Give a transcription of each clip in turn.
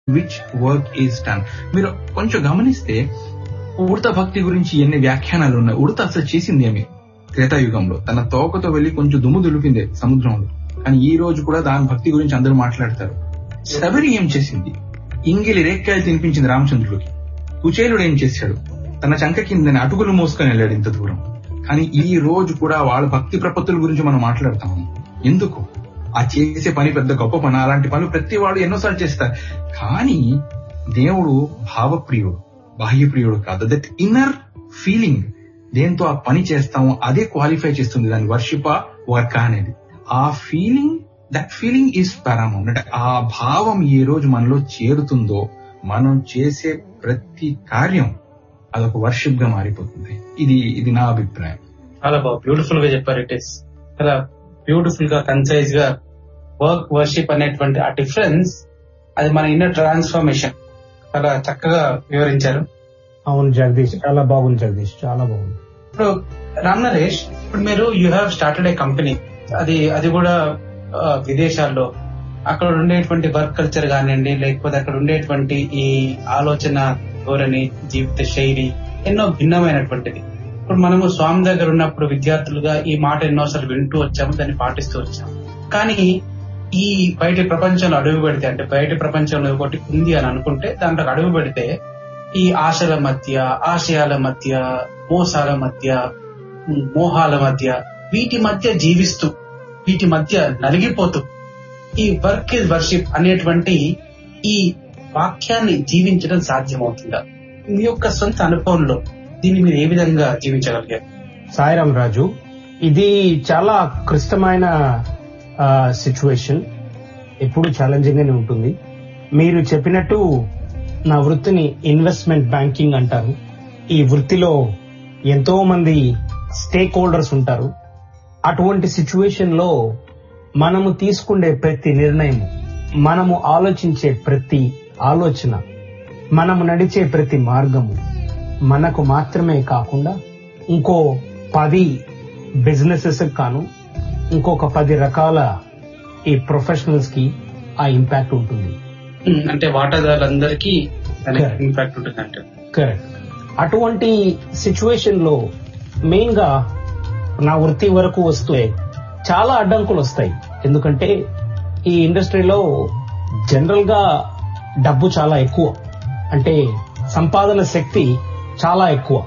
Which work is done. మీరు కొంచెం గమనిస్తే ఉడత భక్తి గురించి ఎన్ని వ్యాఖ్యానాలు ఉన్నాయి. ఉడత అసలు చేసింది ఏమి త్రేతాయుగంలో తన తోకతో వెళ్లి కొంచెం దుమ్ము దులిపింది సముద్రంలో. కానీ ఈ రోజు కూడా దాని భక్తి గురించి అందరూ మాట్లాడతారు. శబరి ఏం చేసింది? ఇంగిలి రేక్కాయలు తినిపించింది రామచంద్రుడికి. కుచేలుడు ఏం చేశాడు? తన చంక కిందని అటుకులు మోసుకొని వెళ్ళాడు ఇంత దూరం. కానీ ఈ రోజు కూడా వాళ్ళ భక్తి ప్రపత్తుల గురించి మనం మాట్లాడతాము. ఎందుకు? ఆ చేసే పని పెద్ద గొప్ప పని. అలాంటి పనులు ప్రతి వాడు ఎన్నోసార్లు చేస్తారు. కానీ దేవుడు భావప్రియుడు, బాహ్యప్రియుడు కాదు. దట్ ఇన్నర్ ఫీలింగ్, దేంతో ఆ పని చేస్తాము అదే క్వాలిఫై చేస్తుంది దాని వర్షిప్ వర్క్ అనేది. ఆ feeling, that feeling is Paramount. అంటే ఆ భావం ఏ రోజు మనలో చేరుతుందో మనం చేసే ప్రతి కార్యం అదొక వర్షిప్ గా మారిపోతుంది. ఇది నా అభిప్రాయం. చాలా బాగా బ్యూటిఫుల్ గా చెప్పారు. ఇట్ ఈస్ చాలా బ్యూటిఫుల్ గా కన్సైజ్ గా వర్క్ వర్షిప్ అనేటువంటి ఆ డిఫరెన్స్, అది మన ఇన్నర్ ట్రాన్స్ఫర్మేషన్ చాలా చక్కగా వివరించారు. అవును జగదీష్, చాలా బాగుంది జగదీష్, చాలా బాగుంది. ఇప్పుడు రామ్ నరేష్, ఇప్పుడు మీరు you have started a company, అది కూడా విదేశాల్లో. అక్కడ ఉండేటువంటి వర్క్ కల్చర్ కానివ్వండి, లేకపోతే అక్కడ ఉండేటువంటి ఈ ఆలోచన ధోరణి, జీవిత శైలి ఎన్నో భిన్నమైనటువంటిది. ఇప్పుడు మనము స్వామి దగ్గర ఉన్నప్పుడు విద్యార్థులుగా ఈ మాట ఎన్నోసార్లు వింటూ వచ్చాము, దాన్ని పాటిస్తూ వచ్చాము. కానీ ఈ బయట ప్రపంచంలో అడుగు పెడితే, అంటే బయట ప్రపంచంలో ఒకటి ఉంది అని అనుకుంటే దాంట్లో అడుగు పెడితే ఈ ఆశల మధ్య, ఆశయాల మధ్య, మోసాల మధ్య, మోహాల మధ్య, వీటి మధ్య జీవిస్తూ, వీటి మధ్య నలిగిపోతూ ఈ వర్క్ ఇస్ వర్షిప్ అనేటువంటి ఈ వాక్యాన్ని జీవించడం సాధ్యమవుతుందా? మీ యొక్క సొంత అనుభవంలో దీన్ని మీరు ఏ విధంగా జీవించగలిగారు? సాయిరాం రాజు, ఇది చాలా క్లిష్టమైన సిచ్యువేషన్, ఎప్పుడు ఛాలెంజింగ్ గానే ఉంటుంది. మీరు చెప్పినట్టు నా వృత్తిని ఇన్వెస్ట్మెంట్ బ్యాంకింగ్ అంటారు. ఈ వృత్తిలో ఎంతో మంది స్టేక్ హోల్డర్స్ ఉంటారు. అటువంటి సిచ్యువేషన్ లో మనము తీసుకునే ప్రతి నిర్ణయం, మనము ఆలోచించే ప్రతి ఆలోచన, మనము నడిచే ప్రతి మార్గము మనకు మాత్రమే కాకుండా ఇంకో 10 బిజినెసెస్ కాను, ఇంకొక 10 రకాల ఈ ప్రొఫెషనల్స్ కి ఆ ఇంపాక్ట్ ఉంటుంది. అంటే వాటాదారులందరికీ ఇంపాక్ట్ ఉంటుంది అంటే కరెక్ట్. అటువంటి సిచ్యువేషన్ లో మెయిన్ గా నా వృత్తి వరకు వస్తే చాలా అడ్డంకులు వస్తాయి. ఎందుకంటే ఈ ఇండస్ట్రీలో జనరల్ గా డబ్బు చాలా ఎక్కువ, అంటే సంపాదన శక్తి చాలా ఎక్కువ.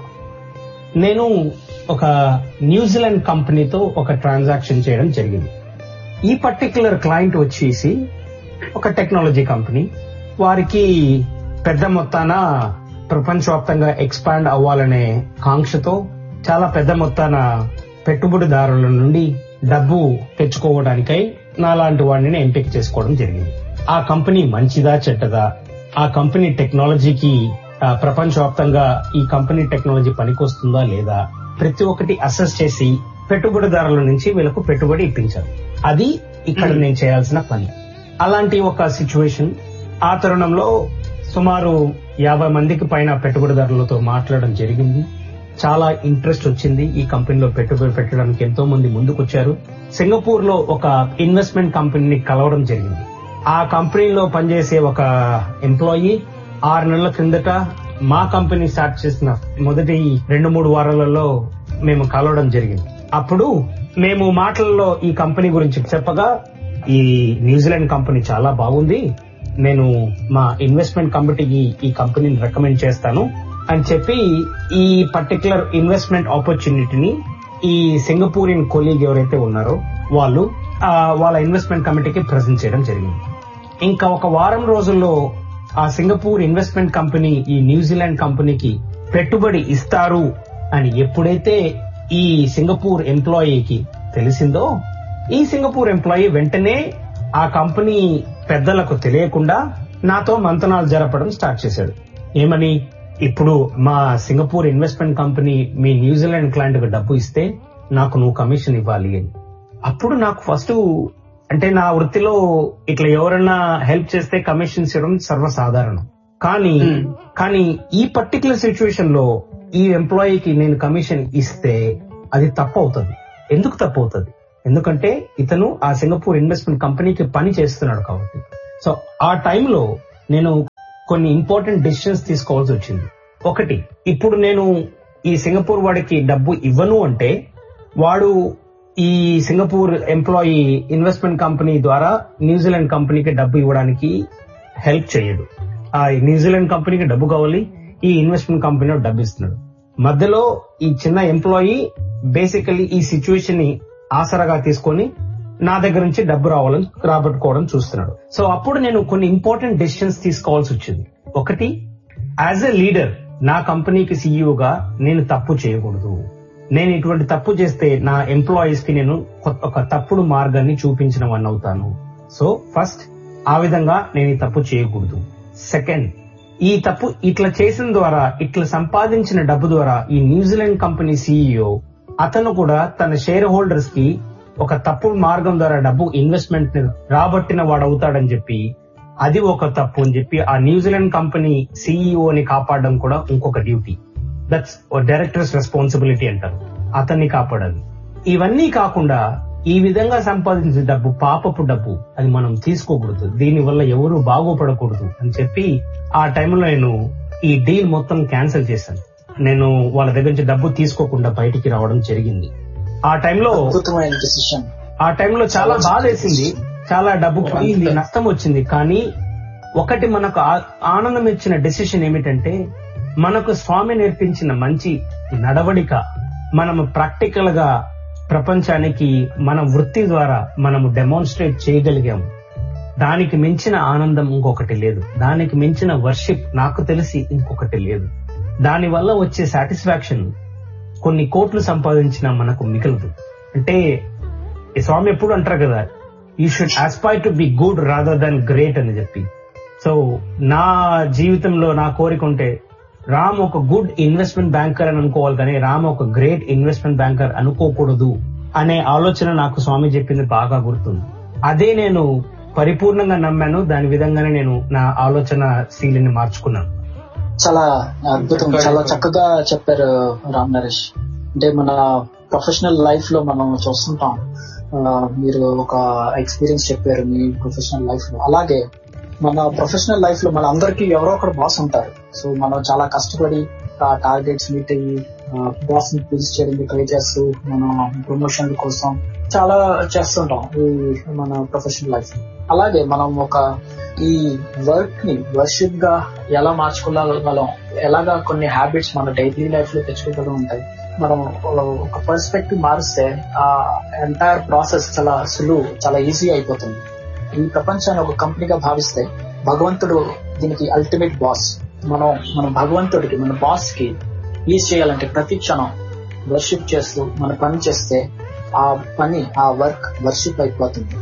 నేను ఒక న్యూజిలాండ్ కంపెనీతో ఒక ట్రాన్సాక్షన్ చేయడం జరిగింది. ఈ పర్టిక్యులర్ క్లయింట్ వచ్చేసి ఒక టెక్నాలజీ కంపెనీ. వారికి పెద్ద మొత్తాన ప్రపంచవ్యాప్తంగా ఎక్స్పాండ్ అవ్వాలనే కాంక్షతో చాలా పెద్ద మొత్తాన పెట్టుబడిదారుల నుండి డబ్బు తెచ్చుకోవడానికై నాలాంటి వాడిని ఎంపిక చేసుకోవడం జరిగింది. ఆ కంపెనీ మంచిదా చెడ్డదా, ఆ కంపెనీ టెక్నాలజీకి ప్రపంచవ్యాప్తంగా ఈ కంపెనీ టెక్నాలజీ పనికొస్తుందా లేదా, ప్రతి ఒక్కటి అసెస్ చేసి పెట్టుబడిదారుల నుంచి వీళ్ళకు పెట్టుబడి ఇప్పించాలి. అది ఇక్కడ నేను చేయాల్సిన పని. అలాంటి ఒక సిచ్యువేషన్. ఆ తరుణంలో సుమారు 50 మందికి పైన పెట్టుబడిదారులతో మాట్లాడడం జరిగింది. చాలా ఇంట్రెస్ట్ వచ్చింది. ఈ కంపెనీలో పెట్టుబడి పెట్టడానికి ఎంతో మంది ముందుకొచ్చారు. సింగపూర్ లో ఒక ఇన్వెస్ట్మెంట్ కంపెనీని కలవడం జరిగింది. ఆ కంపెనీలో పనిచేసే ఒక ఎంప్లాయీ 6 నెలల క్రిందట మా కంపెనీ స్టార్ట్ చేసిన మొదటి 2-3 వారాలలో మేము కలవడం జరిగింది. అప్పుడు మేము మాటల్లో ఈ కంపెనీ గురించి చెప్పగా, ఈ న్యూజిలాండ్ కంపెనీ చాలా బాగుంది, నేను మా ఇన్వెస్ట్మెంట్ కమిటీకి ఈ కంపెనీని రికమెండ్ చేస్తాను అని చెప్పి ఈ పర్టికులర్ ఇన్వెస్ట్మెంట్ ఆపర్చునిటీని ఈ సింగపూరియన్ కొలీగ్ ఎవరైతే ఉన్నారో వాళ్ళు వాళ్ళ ఇన్వెస్ట్మెంట్ కమిటీకి ప్రెజెంట్ చేయడం జరిగింది. ఇంకా ఒక వారం రోజుల్లో ఆ సింగపూర్ ఇన్వెస్ట్మెంట్ కంపెనీ ఈ న్యూజిలాండ్ కంపెనీకి పెట్టుబడి ఇస్తారు అని ఎప్పుడైతే ఈ సింగపూర్ ఎంప్లాయీకి తెలిసిందో, ఈ సింగపూర్ ఎంప్లాయీ వెంటనే ఆ కంపెనీ పెద్దలకు తెలియకుండా నాతో మంతనాలు జరపడం స్టార్ట్ చేశాడు. ఏమని, ఇప్పుడు మా సింగపూర్ ఇన్వెస్ట్మెంట్ కంపెనీ మీ న్యూజిలాండ్ క్లయింట్ కు డబ్బు ఇస్తే నాకు నువ్వు కమిషన్ ఇవ్వాలి అని. అప్పుడు నాకు ఫస్ట్, అంటే నా వృత్తిలో ఇట్లా ఎవరైనా హెల్ప్ చేస్తే కమిషన్స్ ఇవ్వడం సర్వసాధారణం. కానీ ఈ పర్టికులర్ సిచ్యువేషన్ లో ఈ ఎంప్లాయీకి నేను కమిషన్ ఇస్తే అది తప్పు అవుతుంది. ఎందుకు తప్పు అవుతుంది? ఎందుకంటే ఇతను ఆ సింగపూర్ ఇన్వెస్ట్మెంట్ కంపెనీకి పని చేస్తున్నాడు కాబట్టి. సో ఆ టైంలో నేను కొన్ని ఇంపార్టెంట్ డెసిషన్స్ తీసుకోవాల్సి వచ్చింది. ఒకటి, ఇప్పుడు నేను ఈ సింగపూర్ వాడికి డబ్బు ఇవ్వను అంటే వాడు ఈ సింగపూర్ ఎంప్లాయీ ఇన్వెస్ట్మెంట్ కంపెనీ ద్వారా న్యూజిలాండ్ కంపెనీకి డబ్బు ఇవ్వడానికి హెల్ప్ చేయడు. ఆ న్యూజిలాండ్ కంపెనీకి డబ్బు కావాలి, ఈ ఇన్వెస్ట్మెంట్ కంపెనీ డబ్బు ఇస్తున్నాడు. మధ్యలో ఈ చిన్న ఎంప్లాయీ బేసికలీ ఈ సిచ్యువేషన్ ని ఆసరాగా తీసుకొని నా దగ్గర నుంచి డబ్బు రాబట్టుకోవడం చూస్తున్నాడు. సో అప్పుడు నేను కొన్ని ఇంపార్టెంట్ డెసిషన్స్ తీసుకోవాల్సి వచ్చింది. ఒకటి, యాజ్ ఎ లీడర్ నా కంపెనీకి సీఈఓగా నేను తప్పు చేయకూడదు. నేను ఇటువంటి తప్పు చేస్తే నా ఎంప్లాయీస్ కి నేను ఒక తప్పుడు మార్గాన్ని చూపించిన వాడిని అవుతాను. సో ఫస్ట్ ఆ విధంగా నేను ఈ తప్పు చేయకూడదు. సెకండ్, ఈ తప్పు ఇట్లా చేసిన ద్వారా, ఇట్లా సంపాదించిన డబ్బు ద్వారా ఈ న్యూజిలాండ్ కంపెనీ సీఈఓ అతను కూడా తన షేర్ హోల్డర్స్ కి ఒక తప్పుడు మార్గం ద్వారా డబ్బు ఇన్వెస్ట్మెంట్ రాబట్టిన వాడు అవుతాడని చెప్పి అది ఒక తప్పు అని చెప్పి ఆ న్యూజిలాండ్ కంపెనీ సీఈఓని కాపాడడం కూడా ఇంకొక డ్యూటీ. దట్స్ డైరెక్టర్స్ రెస్పాన్సిబిలిటీ అంటారు, అతన్ని కాపాడాలి. ఇవన్నీ కాకుండా ఈ విధంగా సంపాదించిన డబ్బు పాపపు డబ్బు, అది మనం తీసుకోకూడదు, దీని వల్ల ఎవరు బాగుపడకూడదు అని చెప్పి ఆ టైంలో నేను ఈ డీల్ మొత్తం క్యాన్సిల్ చేశాను. నేను వాళ్ళ దగ్గర నుంచి డబ్బు తీసుకోకుండా బయటికి రావడం జరిగింది. ఆ టైంలో చాలా బాధ వేసింది, చాలా డబ్బు పోయింది, నష్టం వచ్చింది. కానీ ఒకటి మనకు ఆనందం ఇచ్చిన డెసిషన్ ఏమిటంటే మనకు స్వామి నేర్పించిన మంచి నడవడిక మనము ప్రాక్టికల్ గా ప్రపంచానికి మన వృత్తి ద్వారా మనము డెమాన్స్ట్రేట్ చేయగలిగాము. దానికి మించిన ఆనందం ఇంకొకటి లేదు, దానికి మించిన వర్షిప్ నాకు తెలిసి ఇంకొకటి లేదు. దాని వల్ల వచ్చే సాటిస్ఫాక్షన్ కొన్ని కోట్లు సంపాదించినా మనకు మిగలదు. అంటే స్వామి ఎప్పుడు అంటారు కదా, you should Aspire to be good rather than great అని చెప్పి. సో నా జీవితంలో నా కోరిక ఉంటే రామ్ ఒక గుడ్ ఇన్వెస్ట్మెంట్ బ్యాంకర్ అని అనుకోవాలి, కానీ రామ్ ఒక గ్రేట్ ఇన్వెస్ట్మెంట్ బ్యాంకర్ అనుకోకూడదు అనే ఆలోచన నాకు స్వామి చెప్పింది బాగా గుర్తుంది. అదే నేను పరిపూర్ణంగా నమ్మాను, దాని విధంగానే నేను నా ఆలోచన శైలిని మార్చుకున్నాను. చాలా అద్భుతం, చాలా చక్కగా చెప్పారు రామ్ నరేష్. అంటే మన ప్రొఫెషనల్ లైఫ్ లో మనం చూస్తుంటాం, మీరు ఒక ఎక్స్పీరియన్స్ చెప్పారు మీ ప్రొఫెషనల్ లైఫ్ లో. అలాగే మన ప్రొఫెషనల్ లైఫ్ లో మన అందరికీ ఎవరో ఒకరు బాస్ ఉంటారు. సో మనం చాలా కష్టపడి టార్గెట్స్ మీట్ అయ్యి బాస్ ని ప్లీజ్ చేయడానికి ట్రై చేస్తూ మనం ప్రమోషన్ల కోసం చాలా చేస్తుంటాం ఈ మన ప్రొఫెషనల్ లైఫ్. అలాగే మనం ఒక ఈ వర్క్ ని వర్షిప్ గా ఎలా మార్చుకోగలం, ఎలాగా కొన్ని హ్యాబిట్స్ మన డైలీ లైఫ్ లో తెచ్చుకోగలం ఉంటాయి. మనం ఒక పర్స్పెక్టివ్ మారిస్తే ఆ ఎంటైర్ ప్రాసెస్ చాలా సులువు, చాలా ఈజీ అయిపోతుంది. ఈ ప్రపంచాన్ని ఒక కంపెనీగా భావిస్తే భగవంతుడు దీనికి అల్టిమేట్ బాస్. మన భగవంతుడికి, మన బాస్ కి ప్లీజ్ చేయాలంటే ప్రతి క్షణం వర్షిప్ చేస్తూ మన పని చేస్తే ఆ పని, ఆ వర్క్ వర్షిప్ అయిపోతుంది.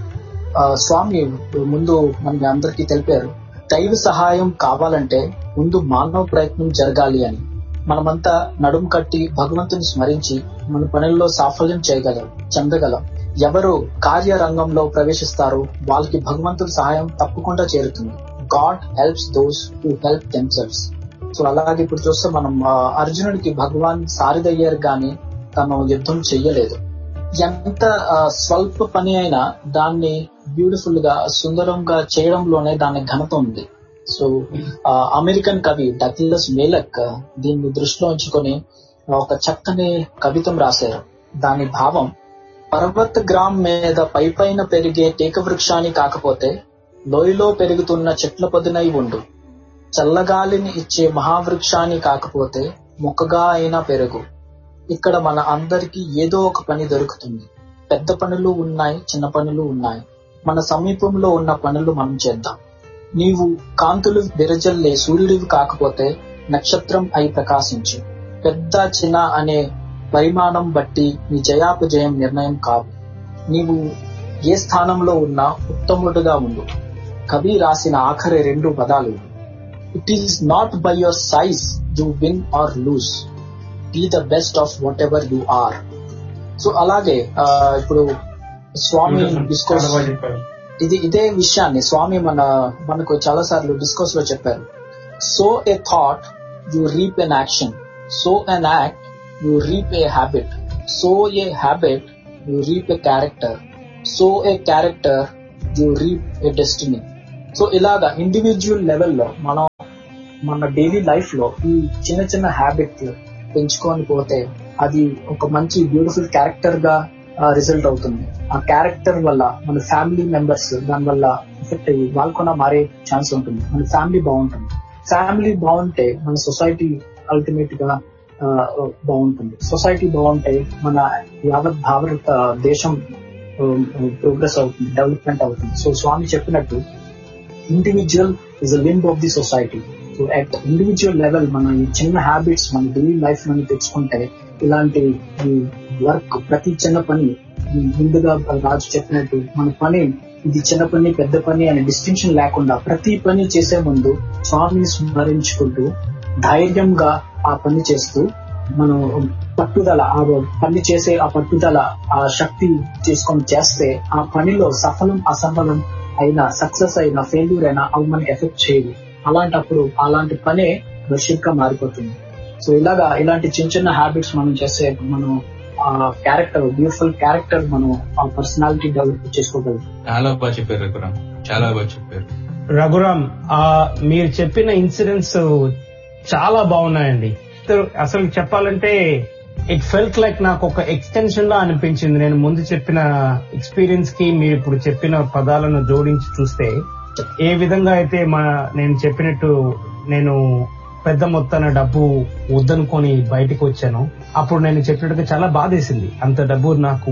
స్వామి ముందు మనకి అందరికీ తెలిపారు, దైవ సహాయం కావాలంటే ముందు మానవ ప్రయత్నం జరగాలి అని. మనమంతా నడుం కట్టి భగవంతుని స్మరించి మన పనుల్లో సాఫల్యం చెందగలం. ఎవరు కార్యరంగంలో ప్రవేశిస్తారో వాళ్ళకి భగవంతుడి సహాయం తప్పకుండా చేరుతుంది. God helps those who help themselves. So అలాగే ఇప్పుడు చూస్తే మనం అర్జునుడికి భగవాన్ సారథయ్యారు గాని తను యుద్ధం చెయ్యలేదు. ఎంత స్వల్ప పని అయినా దాన్ని బ్యూటిఫుల్ గా, సుందరంగా చేయడంలోనే దాని ఘనత ఉంది. సో అమెరికన్ కవి డగ్లస్ మేలక్ దీన్ని దృష్టిలో ఉంచుకొని ఒక చక్కని కవితం రాశారు. దాని భావం, పర్వత గ్రామ్ మీద పైపైన పెరిగే టేక వృక్షాన్ని కాకపోతే లోయలో పెరుగుతున్న చెట్ల పొదినై ఉండు. చల్లగాలిని ఇచ్చే మహావృక్షాన్ని కాకపోతే మొక్కగా అయినా పెరుగు. ఇక్కడ మన అందరికీ ఏదో ఒక పని దొరుకుతుంది. పెద్ద పనులు ఉన్నాయి, చిన్న పనులు ఉన్నాయి. మన సమీపంలో ఉన్న పనులు మనం చేద్దాం. నీవు కాంతులు విరజల్లే సూర్యుడివి కాకపోతే నక్షత్రం అయి ప్రకాశించు. పెద్ద చిన్న అనే పరిమాణం బట్టి నీ జయాపజయం నిర్ణయం కావు. నీవు ఏ స్థానంలో ఉన్నా ఉత్తముడుగా ఉండు. కవి రాసిన ఆఖరి 2 పదాలు, it is not by your size you win or lose, be the best of what ever you are. So అలాగే ఇప్పుడు స్వామి డిస్కోర్స్ ఇదే విషయాన్ని స్వామి మనకు చాలా సార్లు డిస్కోర్స్ లో చెప్పారు. So a thought you reap an action, so N act you reap a habit, sow a habit, you reap a character, sow a character, you reap a destiny. So ఇలాగా individual లెవెల్లో మనం మన daily life లో ఈ చిన్న చిన్న habit పెంచుకొని పోతే అది ఒక మంచి బ్యూటిఫుల్ క్యారెక్టర్ గా రిజల్ట్ అవుతుంది. ఆ క్యారెక్టర్ వల్ల మన ఫ్యామిలీ మెంబర్స్ దాని వల్ల ఎఫెక్ట్ అయ్యి వాళ్ళు కూడా మారే ఛాన్స్ ఉంటుంది. మన ఫ్యామిలీ బాగుంటుంది. ఫ్యామిలీ బాగుంటే మన సొసైటీ అల్టిమేట్ గా బాగుంటుంది. సొసైటీ బాగుంటే మన యావత్ భారత దేశం ప్రోగ్రెస్ అవుతుంది, డెవలప్మెంట్ అవుతుంది. సో స్వామి చెప్పినట్టు individual is a limb of the society. So at individual level మన ఈ చిన్న హ్యాబిట్స్ మన డైలీ లైఫ్ లో తెచ్చుకుంటే ఇలాంటి వర్క్ ప్రతి చిన్న పని ముందుగా రాజు చెప్పినట్టు మన పని ఇది చిన్న పని పెద్ద పని అనే డిస్టింక్షన్ లేకుండా ప్రతి పని చేసే ముందు స్వామిని స్మరించుకుంటూ ధైర్యంగా ఆ పని చేస్తూ మనం పట్టుదల ఆ పని చేసే ఆ పట్టుదల ఆ శక్తి చేసుకొని చేస్తే ఆ పనిలో సఫలం అసఫలం అయినా సక్సెస్ అయినా ఫెయిల్యూర్ అయినా అవి మనకి ఎఫెక్ట్ చేయదు. అలాంటప్పుడు అలాంటి పనే వర్షిప్ గా మారిపోతుంది. సో ఇలాంటి చిన్న చిన్న హ్యాబిట్స్ మనం చేస్తే మనం ఆ క్యారెక్టర్ బ్యూటిఫుల్ క్యారెక్టర్ మనం ఆ పర్సనాలిటీ డెవలప్ చేసుకోగలం. చాలా బాగా చెప్పారు రఘురామ్, చాలా బాగా చెప్పారు రఘురామ్. మీరు చెప్పిన ఇన్సిడెంట్స్ చాలా బాగున్నాయండి. అసలు చెప్పాలంటే ఇట్ ఫెల్ట్ లైక్ నాకు ఒక ఎక్స్టెన్షన్ లా అనిపించింది. నేను ముందు చెప్పిన ఎక్స్పీరియన్స్ కి మీరు ఇప్పుడు చెప్పిన పదాలను జోడించి చూస్తే ఏ విధంగా అయితే నేను చెప్పినట్టు నేను పెద్ద మొత్తాన డబ్బు వద్దనుకొని బయటకు వచ్చాను. అప్పుడు నేను చెప్పినట్టుగా చాలా బాధేసింది. అంత డబ్బు నాకు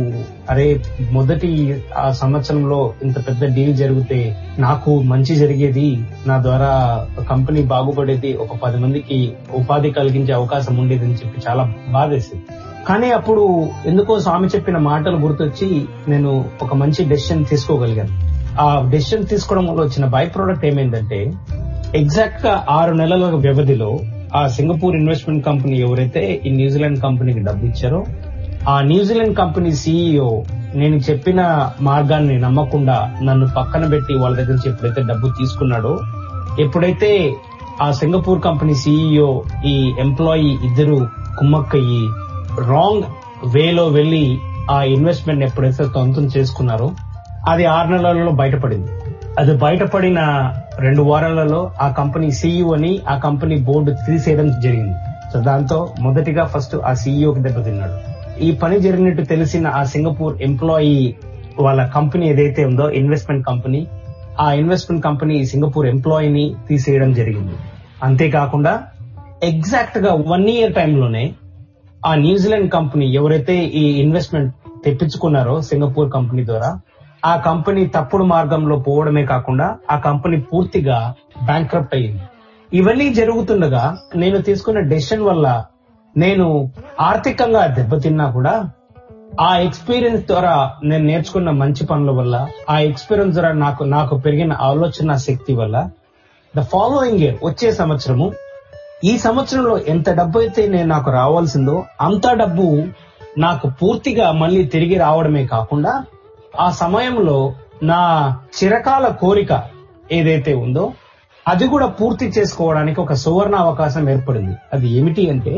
మొదటి ఆ సంవత్సరంలో ఇంత పెద్ద డీల్ జరిగితే నాకు మంచి జరిగేది, నా ద్వారా కంపెనీ బాగుపడేది, ఒక 10 మందికి ఉపాధి కలిగించే అవకాశం ఉండేది అని చెప్పి చాలా బాధేసింది. కానీ అప్పుడు ఎందుకో స్వామి చెప్పిన మాటలు గుర్తొచ్చి నేను ఒక మంచి డెసిషన్ తీసుకోగలిగాను. ఆ డెసిషన్ తీసుకోవడం వల్ల వచ్చిన బై ప్రోడక్ట్ ఏమైందంటే ఎగ్జాక్ట్ గా 6 నెలల వ్యవధిలో ఆ సింగపూర్ ఇన్వెస్ట్మెంట్ కంపెనీ ఎవరైతే ఈ న్యూజిలాండ్ కంపెనీకి డబ్బు ఇచ్చారో ఆ న్యూజిలాండ్ కంపెనీ CEO నేను చెప్పిన మార్గాన్ని నమ్మకుండా నన్ను పక్కన పెట్టి వాళ్ళ దగ్గర నుంచి ఎప్పుడైతే డబ్బు తీసుకున్నాడో, ఎప్పుడైతే ఆ సింగపూర్ కంపెనీ CEO ఈ ఎంప్లాయీ ఇద్దరు కుమ్మక్కయ్యి రాంగ్ వేలో వెళ్లి ఆ ఇన్వెస్ట్మెంట్ ఎప్పుడైతే సొంతం చేసుకున్నారో అది 6 నెలలలో బయటపడింది. అది బయటపడిన 2 వారాలలో ఆ కంపెనీ CEOని ఆ కంపెనీ బోర్డు తీసేయడం జరిగింది. సో దాంతో మొదటిగా ఫస్ట్ ఆ CEOకి దెబ్బతిన్నాడు. ఈ పని జరిగినట్టు తెలిసిన ఆ సింగపూర్ ఎంప్లాయీ వాళ్ళ కంపెనీ ఏదైతే ఉందో ఇన్వెస్ట్మెంట్ కంపెనీ, ఆ ఇన్వెస్ట్మెంట్ కంపెనీ సింగపూర్ ఎంప్లాయీని తీసేయడం జరిగింది. అంతేకాకుండా ఎగ్జాక్ట్ గా 1 year టైంలోనే ఆ న్యూజిలాండ్ కంపెనీ ఎవరైతే ఈ ఇన్వెస్ట్మెంట్ తెప్పించుకున్నారో సింగపూర్ కంపెనీ ద్వారా ఆ కంపెనీ తప్పుడు మార్గంలో పోవడమే కాకుండా ఆ కంపెనీ పూర్తిగా బ్యాంక్రప్ట్ అయ్యింది. ఇవన్నీ జరుగుతుండగా నేను తీసుకున్న డెసిషన్ వల్ల నేను ఆర్థికంగా దెబ్బతిన్నా కూడా ఆ ఎక్స్పీరియన్స్ ద్వారా నేను నేర్చుకున్న మంచి పనుల వల్ల, ఆ ఎక్స్పీరియన్స్ ద్వారా నాకు పెరిగిన ఆలోచన శక్తి వల్ల ద ఫాలోయింగ్ ఇయర్ వచ్చే సంవత్సరము ఈ సంవత్సరంలో ఎంత డబ్బు అయితే నాకు రావాల్సిందో అంత డబ్బు నాకు పూర్తిగా మళ్ళీ తిరిగి రావడమే కాకుండా ఆ సమయంలో నా చిరకాల కోరిక ఏదైతే ఉందో అది కూడా పూర్తి చేసుకోవడానికి ఒక సువర్ణ అవకాశం ఏర్పడింది. అది ఏమిటి అంటే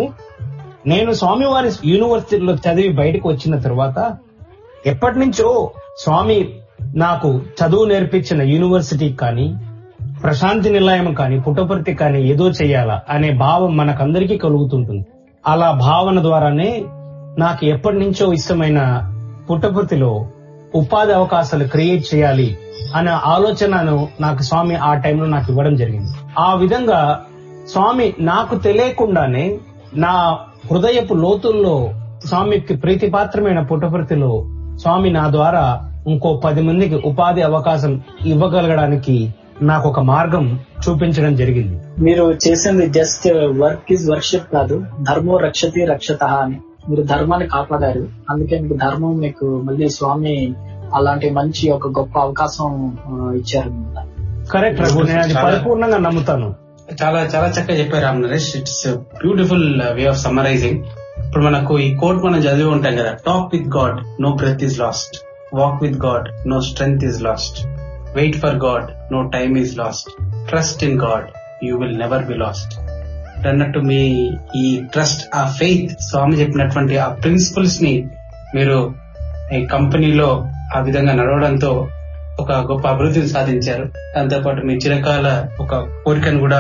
నేను స్వామివారి యూనివర్సిటీలో చదివి బయటకు వచ్చిన తర్వాత ఎప్పటి నుంచో స్వామి నాకు చదువు నేర్పించిన యూనివర్సిటీ కానీ ప్రశాంతి నిలయం కానీ పుట్టపర్తి కానీ ఏదో చెయ్యాలా అనే భావం మనకందరికీ కలుగుతుంటుంది. అలా భావన ద్వారానే నాకు ఎప్పటి నుంచో ఇష్టమైన పుట్టపర్తిలో ఉపాధి అవకాశాలు క్రియేట్ చేయాలి అనే ఆలోచనను నాకు స్వామి ఆ టైంలో నాకు ఇవ్వడం జరిగింది. ఆ విధంగా స్వామి నాకు తెలియకుండానే నా హృదయపు లోతుల్లో స్వామికి ప్రీతిపాత్రమైన పుట్టపర్తిలో స్వామి నా ద్వారా ఇంకో 10 మందికి ఉపాధి అవకాశం ఇవ్వగలగడానికి నాకు ఒక మార్గం చూపించడం జరిగింది. మీరు చేసింది జస్ట్ వర్క్ ఈజ్ వర్షిప్ కాదు, ధర్మో రక్షతి రక్షత అని. మీరు ధర్మాన్ని కాపాడారు, అందుకే మీకు ధర్మం మీకు మళ్ళీ స్వామి అలాంటి మంచి ఒక గొప్ప అవకాశం ఇచ్చారు. కరెక్ట్ రఘు, నేను అది పరిపూర్ణంగా నమ్ముతాను. చాలా చాలా చక్కగా చెప్పారు Ram Naresh. It's beautiful way of summarising. ఇప్పుడు మనకు ఈ కోట్ మనం చదివి ఉంటాం కదా, talk with God, no breath is lost. Walk with God, no strength is lost. Wait for God, no time is lost. Trust in God, you will never be last. అన్నట్టు మీ ఈ trust, ఆ faith, స్వామి చెప్పినటువంటి ఆ principles ని మీరు ఈ కంపెనీలో ఆ విధంగా నడవడంతో ఒక గొప్ప అభివృద్ధిని సాధించారు. దాంతోపాటు మీ చిరకాల ఒక కోరికను కూడా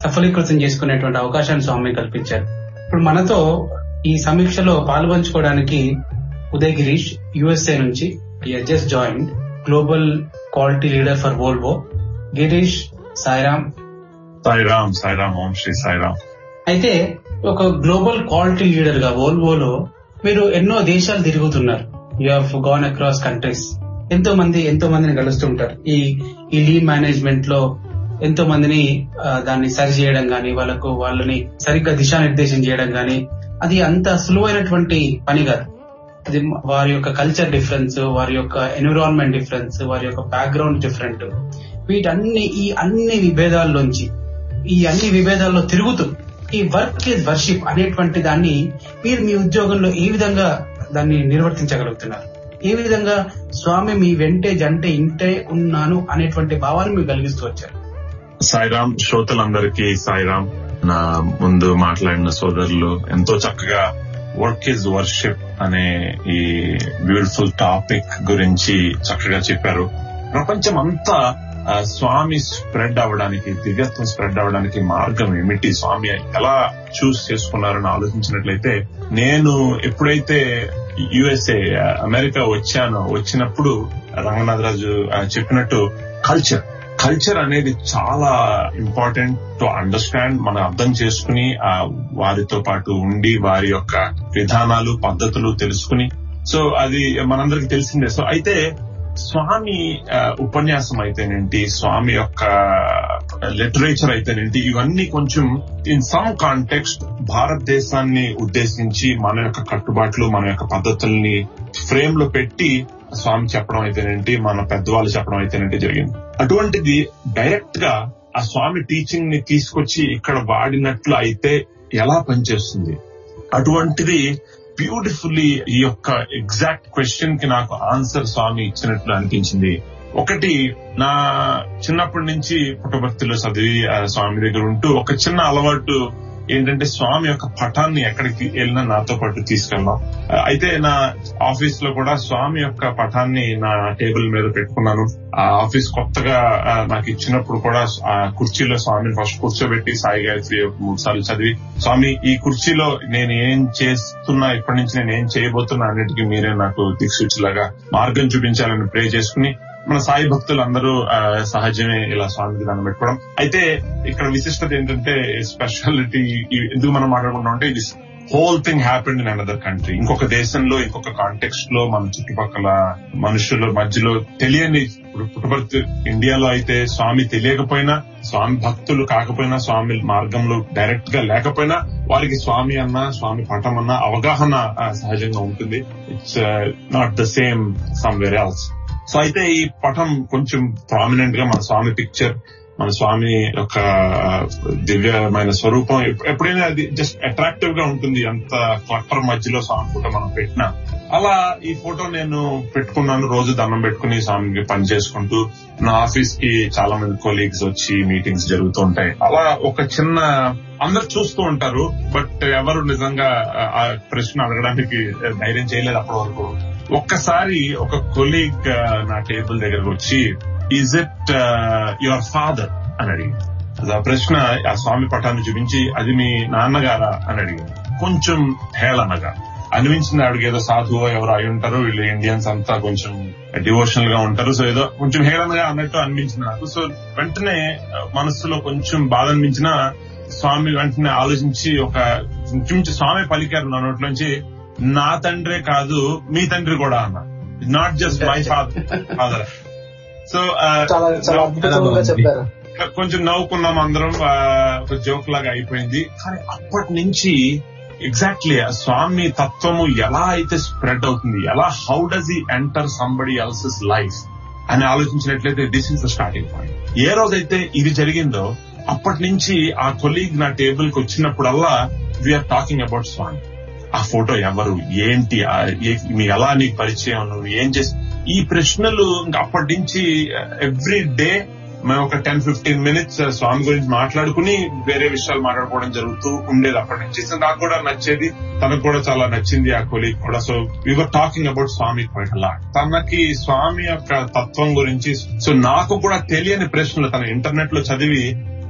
సఫలీకృతం చేసుకునేటువంటి అవకాశాన్ని స్వామి కల్పించారు. ఇప్పుడు మనతో ఈ సమీక్షలో పాల్పంచుకోవడానికి ఉదయ్ గిరీష్ USA నుంచి just join global quality leader for Volvo. Girish, Sairam. Sairam, ఓం శ్రీ సాయిరామ్. అయితే ఒక గ్లోబల్ క్వాలిటీ లీడర్ గా వోల్వోలో మీరు ఎన్నో దేశాలు తిరుగుతున్నారు. You have gone across countries. ఎంతో మందిని కలుస్తుంటారు. ఈ లీడ్ మేనేజ్మెంట్ లో ఎంతో మందిని దాన్ని సరి చేయడం గానీ, వాళ్ళని సరిగ్గా దిశానిర్దేశం చేయడం గానీ అది అంత సులువైనటువంటి పని కాదు. అది వారి యొక్క కల్చర్ డిఫరెన్స్, వారి యొక్క ఎన్విరాన్మెంట్ డిఫరెన్స్, వారి యొక్క బ్యాక్గ్రౌండ్ డిఫరెంట్. ఈ అన్ని విభేదాల్లో తిరుగుతూ ఈ వర్క్ ఈజ్ వర్షిప్ అనేటువంటి దాన్ని మీరు మీ ఉద్యోగంలో ఏ విధంగా దాన్ని నిర్వర్తించగలుగుతున్నారు? ఏ విధంగా స్వామి మీ వెంటే జంటే ఇంటే ఉన్నాను అనేటువంటి భావాన్ని మీరు కలిగిస్తూ వచ్చారు? సాయిరామ్, శ్రోతలందరికీ సాయిరామ్. నా ముందు మాట్లాడిన సోదరులు ఎంతో చక్కగా వర్క్ ఈజ్ వర్షిప్ అనే ఈ బ్యూటిఫుల్ టాపిక్ గురించి చక్కగా చెప్పారు. ప్రపంచం అంతా స్వామి స్ప్రెడ్ అవ్వడానికి, దివ్యత్వం స్ప్రెడ్ అవ్వడానికి మార్గం ఏమిటి, స్వామి ఎలా చూస్ చేసుకున్నారని ఆలోచించినట్లయితే, నేను ఎప్పుడైతే USA అమెరికా వచ్చినప్పుడు రంగనాథరాజు చెప్పినట్టు కల్చర్ అనేది చాలా ఇంపార్టెంట్ టు అండర్స్టాండ్. మనం అర్థం చేసుకుని వారితో పాటు ఉండి వారి యొక్క విధానాలు, పద్ధతులు తెలుసుకుని, సో అది మనందరికి తెలిసిందే. సో అయితే స్వామి ఉపన్యాసం అయితేనేంటి, స్వామి యొక్క లిటరేచర్ అయితేనేంటి, ఇవన్నీ కొంచెం ఇన్ సమ్ కాంటెక్స్ట్ భారతదేశాన్ని ఉద్దేశించి మన యొక్క కట్టుబాట్లు, మన యొక్క పద్ధతుల్ని ఫ్రేమ్ లో పెట్టి స్వామి చెప్పడం అయితేనేంటి, మన పెద్దవాళ్ళు చెప్పడం అయితేనేంటి జరిగింది. అటువంటిది డైరెక్ట్ గా ఆ స్వామి టీచింగ్ ని తీసుకొచ్చి ఇక్కడ వాడినట్లు అయితే ఎలా పనిచేస్తుంది? అటువంటిది బ్యూటిఫుల్లీ ఈ యొక్క ఎగ్జాక్ట్ క్వశ్చన్ కి నాకు ఆన్సర్ స్వామి ఇచ్చినట్లు అనిపించింది. ఒకటి, నా చిన్నప్పటి నుంచి పుట్టభర్తిలో చదివి స్వామి దగ్గర ఉంటూ ఒక చిన్న అలవాటు ఏంటంటే, స్వామి యొక్క పటాన్ని ఎక్కడికి వెళ్ళినా నాతో పాటు తీసుకెళ్ళాం. అయితే నా ఆఫీస్ లో కూడా స్వామి యొక్క పటాన్ని నా టేబుల్ మీద పెట్టుకున్నాను. ఆ ఆఫీస్ కొత్తగా నాకు ఇచ్చినప్పుడు కూడా ఆ కుర్చీలో స్వామిని ఫస్ట్ కూర్చోబెట్టి సాయి గాయత్రి 3 సార్లు చదివి, స్వామి ఈ కుర్చీలో నేను ఏం చేస్తున్నా, ఇప్పటి నుంచి నేను ఏం చేయబోతున్నా అన్నిటికీ మీరే నాకు దిక్సూచిలాగా మార్గం చూపించాలని ప్రే చేసుకుని, మన సాయి భక్తులు అందరూ సహజమే ఇలా స్వామికి దండం పెట్టుకోవడం. అయితే ఇక్కడ విశిష్టత ఏంటంటే, స్పెషాలిటీ ఎందుకు మనం మాట్లాడుకుంటాం అంటే, ఇది whole thing happened in another country. ఇంకొక దేశంలో, ఇంకొక కాంటెక్స్ట్ లో, మన చుట్టుపక్కల మనుషుల మధ్యలో తెలియని, ఇప్పుడు పుట్టపర్తి ఇండియాలో అయితే స్వామి తెలియకపోయినా, స్వామి భక్తులు కాకపోయినా, స్వామి మార్గంలో డైరెక్ట్ గా లేకపోయినా, వారికి స్వామి అన్నా, స్వామి పటం అన్నా అవగాహన సహజంగా ఉంటుంది. It's not the same somewhere else. So అయితే ఈ పటం కొంచెం ప్రామినెంట్ గా మన స్వామి పిక్చర్, మన స్వామి యొక్క దివ్యమైన స్వరూపం ఎప్పుడైనా అది జస్ట్ అట్రాక్టివ్ గా ఉంటుంది. అంత క్లటర్ మధ్యలో స్వామి ఫోటో మనం పెట్టినా, అలా ఈ ఫోటో నేను పెట్టుకున్నాను. రోజు దండం పెట్టుకుని స్వామికి పని చేసుకుంటూ, నా ఆఫీస్ కి చాలా మంది కొలీగ్స్ వచ్చి మీటింగ్స్ జరుగుతూ ఉంటాయి. అలా ఒక చిన్న, అందరు చూస్తూ ఉంటారు, బట్ ఎవరు నిజంగా ఆ ప్రశ్న అడగడానికి ధైర్యం చేయలేదు అప్పటి వరకు. ఒక్కసారి ఒక కొలీగ్ నా టేబుల్ దగ్గరకు వచ్చి, ఈజ్ ఇట్ యువర్ ఫాదర్ అని అడిగింది. ఆ ప్రశ్న ఆ స్వామి పటాన్ని చూపించి, అది మీ నాన్నగారా అని అడిగింది. కొంచెం హేళనగా అనిపించింది. ఆవిడకి ఏదో సాధువో ఎవరో అయి ఉంటారు, వీళ్ళు ఇండియన్స్ అంతా కొంచెం డివోషనల్ గా ఉంటారు, సో ఏదో కొంచెం హేళనగా అన్నట్టు అనిపించింది నాకు. సో వెంటనే మనసులో కొంచెం బాధ అనిపించిన స్వామి వెంటనే ఆలోచించి ఒక కొంచెం స్వామి పలికారు నా నోట్లోంచి, నా తండ్రే కాదు మీ తండ్రి కూడా అన్న, not just my father. So కొంచెం నవ్వుకున్నాం అందరం, ఒక జోక్ లాగా అయిపోయింది. కానీ అప్పటి నుంచి ఎగ్జాక్ట్లీ ఆ స్వామి తత్వము ఎలా అయితే స్ప్రెడ్ అవుతుంది, how does he enter somebody else's life అని ఆలోచించినట్లయితే, this is the starting point. ఏ రోజైతే ఇది జరిగిందో అప్పటి నుంచి ఆ కొలీగ్ నా టేబుల్ కి వచ్చినప్పుడల్లా వీఆర్ టాకింగ్ అబౌట్ స్వామి. ఆ ఫోటో ఎవరు, ఏంటి, మీ ఎలా నీకు పరిచయం, నువ్వు ఏం చేసి, ఈ ప్రశ్నలు ఇంకా అప్పటి నుంచి ఎవ్రీ డే మేము ఒక 10-15 minutes స్వామి గురించి మాట్లాడుకుని వేరే విషయాలు మాట్లాడుకోవడం జరుగుతూ ఉండేది అప్పటి నుంచి. సో నాకు కూడా నచ్చేది, తనకు కూడా చాలా నచ్చింది ఆ కొలీగ్ కూడా. So we were talking about Swamy quite a lot. తనకి స్వామి యొక్క తత్వం గురించి, సో నాకు కూడా తెలియని ప్రశ్నలు తన ఇంటర్నెట్ లో చదివి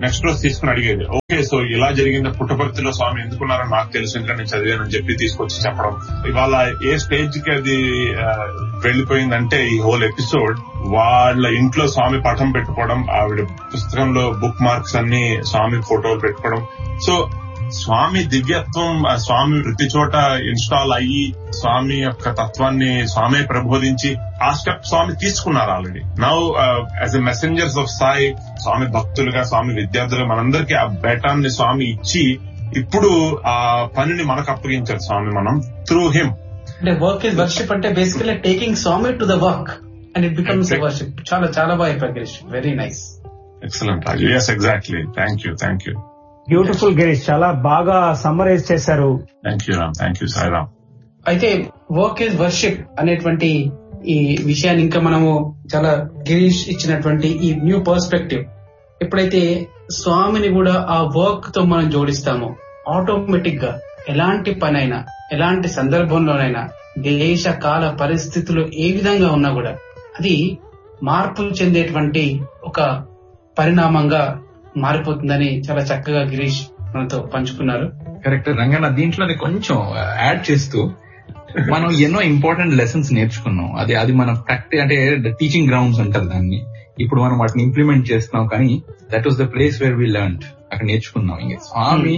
నెక్స్ట్ రోజు తీసుకుని అడిగేది, ఓకే సో ఇలా జరిగింది, పుట్టపర్తిలో స్వామి ఎందుకున్నారని నాకు తెలుసు, ఇంకా నేను చదివానని చెప్పి తీసుకొచ్చి చెప్పడం. ఇవాళ ఏ స్టేజ్ కి అది వెళ్లిపోయిందంటే ఈ హోల్ ఎపిసోడ్ వాళ్ళ ఇంట్లో స్వామి పటం పెట్టుకోవడం, ఆవిడ పుస్తకంలో బుక్ మార్క్స్ అన్ని స్వామి ఫోటోలు పెట్టుకోవడం. సో స్వామి దివ్యత్వం స్వామి ప్రతి చోట ఇన్స్టాల్ అయ్యి స్వామి యొక్క తత్వాన్ని స్వామి ప్రబోధించి ఆ స్టెప్ స్వామి తీసుకున్నారు already. Now as a messengers of Sai, స్వామి భక్తులుగా, స్వామి విద్యార్థులుగా మనందరికీ ఆ బేటాన్ని స్వామి ఇచ్చి ఇప్పుడు ఆ పనిని మనకు అప్పగించారు స్వామి, మనం త్రూ హిమ్. అంటే వర్క్ ఇస్ వర్షిప్ అంటే basically taking Swamy to the work and it becomes worship. చాలా చాలా బాగా చెప్పారు Girish, very nice. Excellent Raju. yes exactly. Thank you. Beautiful Girish, చాలా బాగా సమ్మరైజ్ చేశారు. Thank you Ram, thank you Sairam. అయితే వర్క్ ఇస్ వర్షిప్ అనేటువంటి ఈ విషయాన్ని ఇంకా మనము చాలా గిరీష్ ఇచ్చినటువంటి ఈ న్యూ పర్స్పెక్టివ్ ఎప్పుడైతే స్వామిని కూడా ఆ వర్క్ తో మనం జోడిస్తామో ఆటోమేటిక్ గా ఎలాంటి పనైనా ఎలాంటి సందర్భంలోనైనా దేశ కాల పరిస్థితులు ఏ విధంగా ఉన్నా కూడా అది మార్పు చెందేటువంటి ఒక పరిణామంగా మారిపోతుందని చాలా చక్కగా గిరీష్ మనతో పంచుకున్నారు. కరెక్ట్ రంగన్న, దీంట్లోనే కొంచెం యాడ్ చేస్తూ మనం ఎన్నో ఇంపార్టెంట్ లెసన్స్ నేర్చుకున్నాం. అది మన ప్రాక్టీస్ అంటే టీచింగ్ గ్రౌండ్స్ అంటారు దాన్ని. ఇప్పుడు మనం వాటిని ఇంప్లిమెంట్ చేస్తున్నాం, కానీ that was the place where we learned. అక్కడ నేర్చుకున్నాం. ఇంకా స్వామి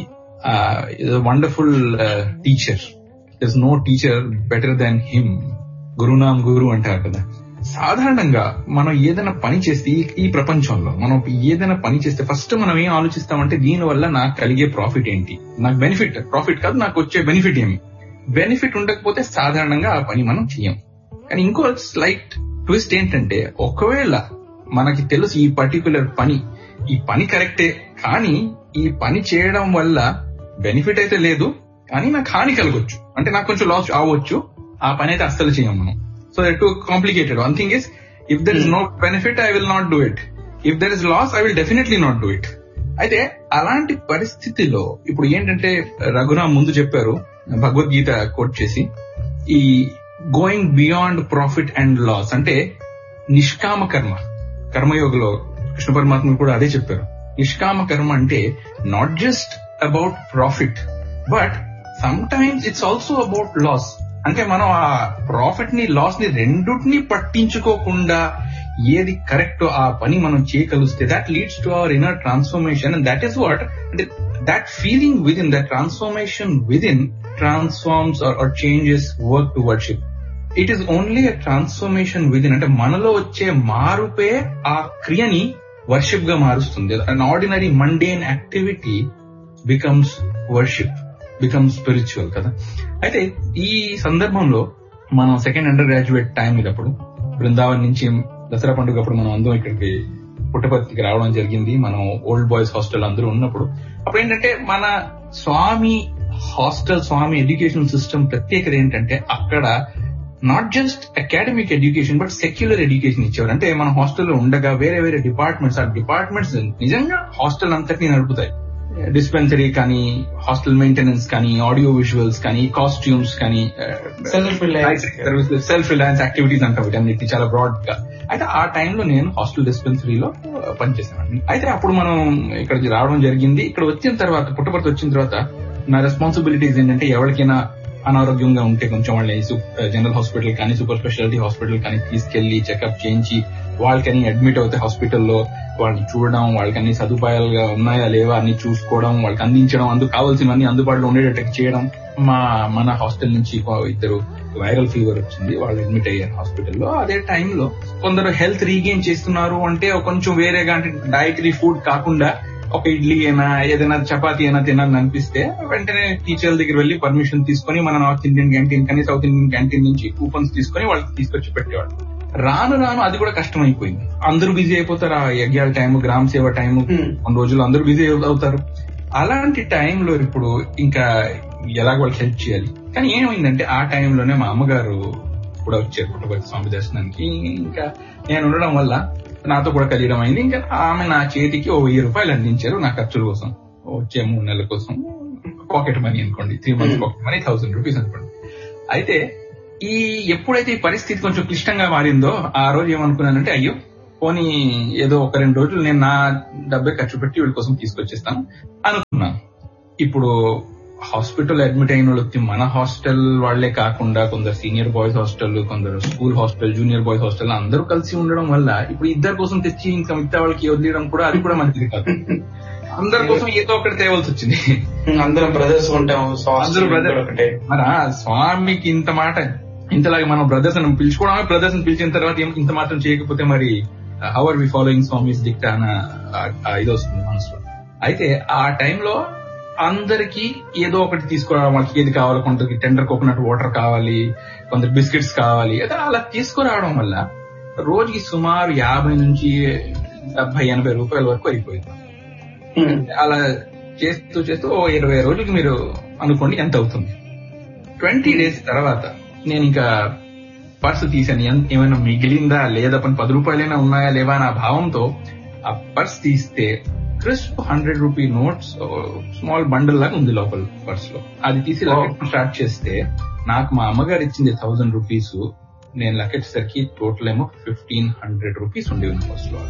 wonderful teacher, there is no teacher better than him. గురునామ్ గురు అంటారు కదా. సాధారణంగా మనం ఏదైనా పని చేస్తే ఈ ప్రపంచంలో మనం ఏదైనా పని చేస్తే ఫస్ట్ మనం ఏం ఆలోచిస్తామంటే దీని వల్ల నాకు కలిగే ప్రాఫిట్ ఏంటి, నాకు ప్రాఫిట్ కాదు నాకు వచ్చే బెనిఫిట్ ఏమి. బెనిఫిట్ ఉండకపోతే సాధారణంగా ఆ పని మనం చెయ్యం. కానీ ఇంకో స్లైట్ ట్విస్ట్ ఏంటంటే, ఒకవేళ మనకి తెలుసు ఈ పర్టికులర్ ఈ పని కరెక్టే, కానీ ఈ పని చేయడం వల్ల బెనిఫిట్ అయితే లేదు, కానీ నాకు హాని కలగొచ్చు, అంటే నాకు కొంచెం లాస్ అవ్వచ్చు, ఆ పని అయితే అస్సలు చేయం మనం. So they're too complicated. One thing is, if there is no benefit, I will not do it. If there is loss, I will definitely not do it. అయితే అలాంటి పరిస్థితిలో ఇప్పుడు ఏంటంటే రఘురామ్ ముందు చెప్పారు భగవద్గీత కోట్ చేసి, ఈ going beyond profit and loss అంటే నిష్కామ కర్మయోగలో కృష్ణ పరమాత్మ కూడా అదే చెప్పారు. నిష్కామ కర్మ అంటే not just about profit, but some times it's also about loss. అంటే మనం ఆ ప్రాఫిట్ ని లాస్ ని రెండుటిని పట్టించుకోకుండా ఏది కరెక్టో ఆ పని మనం చేయగలిస్తే that leads to our inner transformation, and that is what that feeling within, that transformation within transforms or changes work to worship. It is only a transformation within, అంటే మనలో వచ్చే మార్పే ఆ క్రియని వర్షిప్ గా మారుస్తుంది. an ordinary mundane activity becomes worship, becomes spiritual కదా. అయితే ఈ సందర్భంలో మనం second under graduate time ఇదప్పుడు Brindavan నుంచి దసరా పండుగ అప్పుడు మనం అందరం ఇక్కడికి పుట్టపర్తికి రావడం జరిగింది. మనం ఓల్డ్ బాయ్స్ హాస్టల్ అందరూ ఉన్నప్పుడు అప్పుడు ఏంటంటే మన స్వామి హాస్టల్, స్వామి ఎడ్యుకేషన్ సిస్టమ్ ప్రత్యేకత ఏంటంటే అక్కడ not just academic education but secular education ఇచ్చేవారు. అంటే మన హాస్టల్లో ఉండగా వేరే వేరే డిపార్ట్మెంట్స్, ఆ డిపార్ట్మెంట్స్ నిజంగా హాస్టల్ అంతటినీ నడుపుతాయి. డిస్పెన్సరీ కానీ, హాస్టల్ మెయింటెనెన్స్ కానీ, ఆడియో విజువల్స్ కానీ, కాస్ట్యూమ్స్ కానీ, సెల్ఫ్ రిలయన్స్ యాక్టివిటీస్ అంటారు వీటన్నిటి చాలా బ్రాడ్ గా. అయితే ఆ టైంలో నేను హాస్టల్ డిస్పెన్సరీలో పనిచేశాను. అయితే అప్పుడు మనం ఇక్కడికి రావడం జరిగింది. ఇక్కడ వచ్చిన తర్వాత, పుట్టపర్తి వచ్చిన తర్వాత నా రెస్పాన్సిబిలిటీస్ ఏంటంటే ఎవరికైనా అనారోగ్యంగా ఉంటే కొంచెం వాళ్ళని జనరల్ హాస్పిటల్ కానీ, సూపర్ స్పెషాలిటీ హాస్పిటల్ కానీ తీసుకెళ్లి చెకప్ చేయించి, వాళ్ళకని అడ్మిట్ అవుతే హాస్పిటల్లో వాళ్ళని చూడడం, వాళ్ళకన్ని సదుపాయాలుగా ఉన్నాయా లేవా అన్ని చూసుకోవడం, వాళ్ళకి అందించడం, అందుకు కావాల్సినవన్నీ అందుబాటులో ఉండేటట్టు చేయడం. మన హాస్టల్ నుంచి ఇద్దరు వైరల్ ఫీవర్ వచ్చింది, వాళ్ళు అడ్మిట్ అయ్యారు హాస్పిటల్లో. అదే టైంలో కొందరు హెల్త్ రీగెయిన్ చేస్తున్నారు అంటే కొంచెం వేరేగా, అంటే డైటరీ ఫుడ్ కాకుండా ఒక ఇడ్లీ అయినా ఏదైనా చపాతీ అయినా తినాలని అనిపిస్తే వెంటనే టీచర్ల దగ్గర వెళ్లి పర్మిషన్ తీసుకుని మన నార్త్ ఇండియన్ క్యాంటీన్ కానీ సౌత్ ఇండియన్ క్యాంటీన్ నుంచి కూపన్స్ తీసుకుని వాళ్ళకి తీసుకొచ్చి పెట్టేవాడు. రాను అది కూడా కష్టమైపోయింది. అందరూ బిజీ అయిపోతారు. ఆ యజ్ఞాల టైము, గ్రామ సేవ టైము, కొన్ని రోజులు అందరూ బిజీ అవుతారు. అలాంటి టైంలో ఇప్పుడు ఇంకా ఎలాగో వాళ్ళకి హెల్ప్ చేయాలి. కానీ ఏమైందంటే ఆ టైంలోనే మా అమ్మగారు కూడా వచ్చారు పుట్టపర్తి స్వామి దర్శనానికి. ఇంకా నేను ఉండడం వల్ల నాతో కూడా కలియడం అయింది. ఇంకా ఆమె నా చేతికి ₹1000 అందించారు నా ఖర్చుల కోసం, వచ్చే 3 నెలల కోసం. పాకెట్ మనీ అనుకోండి, 3 months పాకెట్ మనీ ₹1000 అనుకోండి. అయితే ఎప్పుడైతే ఈ పరిస్థితి కొంచెం క్లిష్టంగా మారిందో ఆ రోజు ఏమనుకున్నానంటే, అయ్యో పోనీ ఏదో ఒక 2 రోజులు నేను నా డబ్బే ఖర్చు పెట్టి వీళ్ళ కోసం తీసుకొచ్చేస్తాను అనుకున్నాను. ఇప్పుడు హాస్పిటల్ అడ్మిట్ అయిన వాళ్ళకి మన హాస్టల్ వాళ్లే కాకుండా కొందరు సీనియర్ బాయ్స్ హాస్టల్, కొందరు school hostel, junior boys hostel అందరూ కలిసి ఉండడం వల్ల ఇప్పుడు ఇద్దరు కోసం తెచ్చి ఇంకా మిగతా వాళ్ళకి వదిలేయడం కూడా అది కూడా మంచిది కాదు. అందరి కోసం ఏదో ఒకటి తేవాల్సి వచ్చింది. అందరం బ్రదర్స్ ఉంటాం, అందరూ బ్రదర్ ఒకటే. మరి స్వామికి ఇంత మాట, ఇంతలాగా మనం బ్రదర్స్ అని పిలుచుకోవడమే, బ్రదర్స్ అని పిలిచిన తర్వాత ఇంత మాత్రం చేయకపోతే మరి how are we following Swami's dicta అన్న ఇది వస్తుంది మనసులో. అయితే ఆ టైంలో అందరికి ఏదో ఒకటి తీసుకురావడం, వాళ్ళకి ఏది కావాలి, కొందరికి టెండర్ కోకోనట్ వాటర్ కావాలి, కొందరు బిస్కెట్స్ కావాలి, అలా తీసుకురావడం వల్ల రోజుకి సుమారు 50 నుంచి 70-80 రూపాయల వరకు అయిపోయింది. అలా చేస్తూ చేస్తూ 20 రోజులకి మీరు అనుకోండి ఎంత అవుతుంది. 20 days తర్వాత నేను ఇంకా పర్సు తీసాను, ఏమైనా మిగిలిందా లేదా, 10 రూపాయలైనా ఉన్నాయా లేవా నా భావంతో ఆ పర్స్ తీస్తే crisp 100 rupee notes small bundle లాగా ఉంది లోపల పర్స్ లో. అది తీసి లకెట్ స్టార్ట్ చేస్తే నాకు మా అమ్మగారు ఇచ్చింది 1000 రూపీస్. నేను లకెట్సరికి టోటల్ ఏమో 1500 రూపీస్ ఉండేవి పర్స్ లో.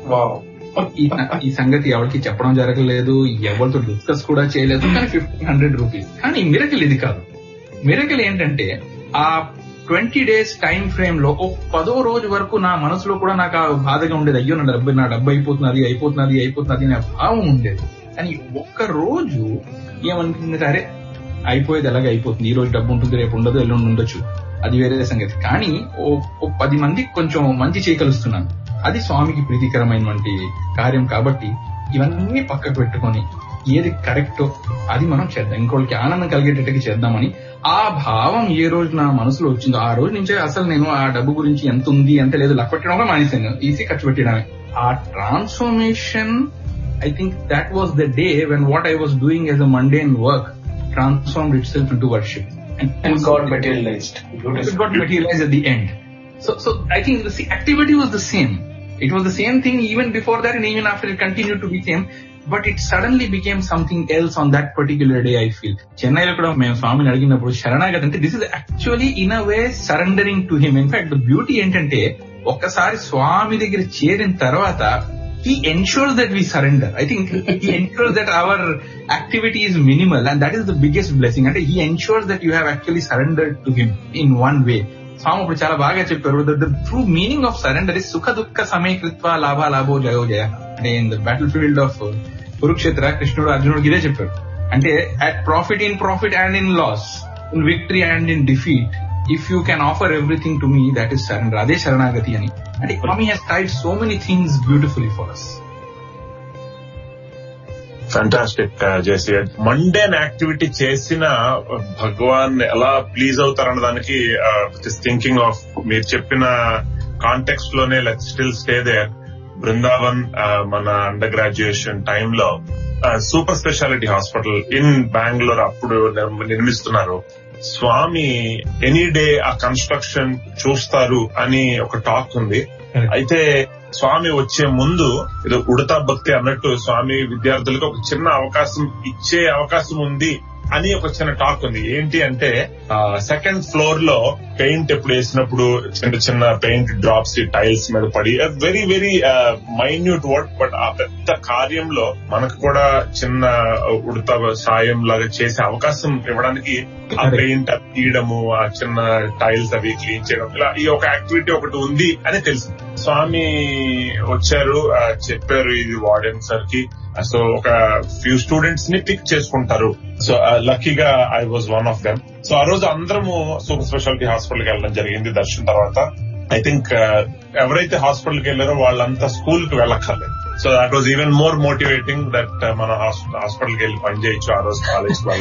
ఈ సంగతి ఎవరికి చెప్పడం జరగలేదు, ఎవరితో డిస్కస్ కూడా చేయలేదు. కానీ 1500 రూపీస్. కానీ మిరకల్ ఇది కాదు. మిరకల్ ఏంటంటే ఆ 20 days టైం ఫ్రేమ్ లో 10వ రోజు వరకు నా మనసులో కూడా నాకు ఆ బాధగా ఉండేది. అయ్యో నా డబ్బు అయిపోతున్నది అనే భావం ఉండేది. కానీ ఒక్క రోజు ఏమనిపించింది, సరే అయిపోయేది ఎలాగ అయిపోతుంది, ఈ రోజు డబ్బు ఉంటుంది, రేపు ఉండదు, ఎల్లుండి ఉండొచ్చు, అది వేరే సంగతి. కానీ 10 మందికి కొంచెం మంచి చేయగలుస్తున్నాను, అది స్వామికి ప్రీతికరమైనటువంటి కార్యం. కాబట్టి ఇవన్నీ పక్కకు పెట్టుకొని ఏది కరెక్టో అది మనం చేద్దాం, ఇంకోళ్ళకి ఆనందం కలిగేటట్టుగా చేద్దామని ఆ భావం ఏ రోజు నా మనసులో వచ్చిందో ఆ రోజు నుంచే అసలు నేను ఆ డబ్బు గురించి ఎంత ఉంది ఎంత లేదు లెక్క పెట్టడం కూడా మానేశాను, ఈజీ ఖర్చు పెట్టడమే. ఆ transformation, I think that was the day when what I was doing as a mundane work transformed itself into worship and got materialized. It got materialized at the end. So I think the activity was the same. It was the same thing even before that and even after it continued to be same. But it suddenly became something else on that particular day, I feel. చెన్నైలో కూడా మేము స్వామిని అడిగినప్పుడు శరణాగతి అంటే this is actually in a way surrendering to him. In fact the beauty ఏంటంటే ఒక్కసారి స్వామి దగ్గర చేరిన తర్వాత he ensures that we surrender. I think he ensures that our activity is minimal and that is the biggest blessing. And he ensures that you have actually surrendered to him in one way. స్వామి ఇప్పుడు చాలా బాగా చెప్పారు, the true meaning of surrender is సుఖ దుఃఖ సమీకృత్వ లాభ లాభో జయో జయ. అంటే in the battle field of Kurukshetra కృష్ణుడు అర్జునుడికి ఇదే చెప్పారు. అంటే at profit and in loss, in victory and in defeat, if you can offer everything to me, that is surrender. అదే శరణాగతి అని. అంటే స్వామి has tied so many things beautifully for us. Fantastic JC. Mundane activity చేసిన భగవాన్ ఎలా please అవుతారన్న దానికి thinking of మీరు చెప్పిన context లోనే let's still stay there. Brindavan మన అండర్ గ్రాడ్యుయేషన్ టైంలో super speciality hospital in Bengaluru అప్పుడు నిర్మిస్తున్నారు. స్వామి ఎనీ డే ఆ కన్స్ట్రక్షన్ చూస్తారు అని ఒక టాక్ ఉంది. అయితే స్వామి వచ్చే ముందు ఏదో ఉడతా భక్తి అన్నట్టు స్వామి విద్యార్థులకు ఒక చిన్న అవకాశం ఇచ్చే అవకాశం ఉంది అని ఒక చిన్న టాక్ ఉంది. ఏంటి అంటే సెకండ్ ఫ్లోర్ లో పెయింట్ ఎప్పుడు వేసినప్పుడు చిన్న చిన్న పెయింట్ డ్రాప్స్ టైల్స్ మీద పడి very very minute work, but ఆ పెద్ద కార్యంలో మనకు కూడా చిన్న ఉడత సాయం లాగా చేసే అవకాశం ఇవ్వడానికి ఆ పెయింట్ తీయడము, ఆ చిన్న టైల్స్ అవి క్లీన్ చేయడం, ఇలా ఈ ఒక యాక్టివిటీ ఒకటి ఉంది అని తెలిసింది. స్వామి వచ్చారు, చెప్పారు ఇది వార్డెన్ సార్ కి. సో ఒక ఫ్యూ స్టూడెంట్స్ ని పిక్ చేసుకుంటారు. సో లక్కీగా I was one of them. So ఆ రోజు అందరము సూపర్ స్పెషాలిటీ హాస్పిటల్కి వెళ్ళడం జరిగింది. దర్శనం తర్వాత ఐ థింక్ ఎవరైతే హాస్పిటల్కి వెళ్ళారో వాళ్ళంతా స్కూల్ కి వెళ్ళక్కర్లేదు. So that was even more motivating that మన హాస్పిటల్కి వెళ్ళి పనిచేయచ్చు ఆ రోజు కాలేజ్ వాళ్ళ.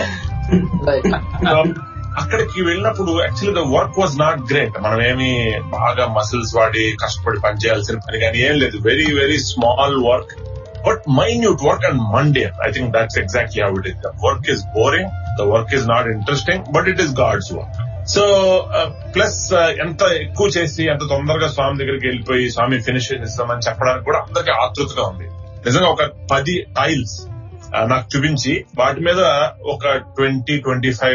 అక్కడికి వెళ్ళినప్పుడు actually the work was not great. మనం ఏమి బాగా మసిల్స్ వాడి కష్టపడి పనిచేయాల్సిన పని కానీ ఏం లేదు. Very very small work, but minute work and mundane. I think that's exactly how it is. The work is boring, the work is not interesting, but it is God's work. So plus ఎంత ఎక్కువ చేసి ఎంత తొందరగా స్వామి దగ్గరికి వెళ్ళిపోయి స్వామి finish చేస్తామని చెప్పడానికి కూడా అందరికీ ఆతృతగా ఉంది. నిజంగా ఒక 10 టైల్స్ నాకు చూపించి వాటి మీద ఒక 20-25